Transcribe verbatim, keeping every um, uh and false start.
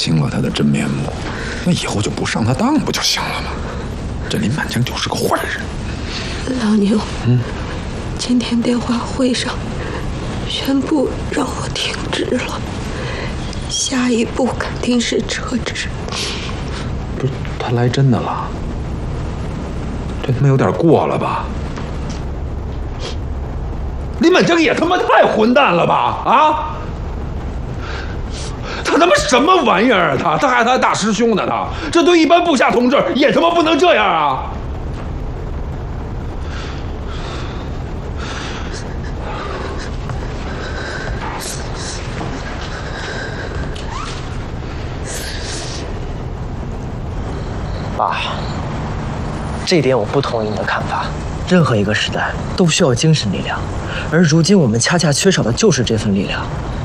清了他的真面目，那以后就不上他当不就行了吗？这林满江就是个坏人。 老牛， 嗯， 今天电话会上宣布让我停职了，下一步肯定是撤职。 不是，他来真的了？这他妈有点过了吧？林满江也他妈太混蛋了吧！啊！他他妈什么玩意儿啊！他他还他大师兄呢！他这对一般部下同志也他妈不能这样啊！ 爸，这点我不同意你的看法。任何一个时代都需要精神力量，而如今我们恰恰缺少的就是这份力量。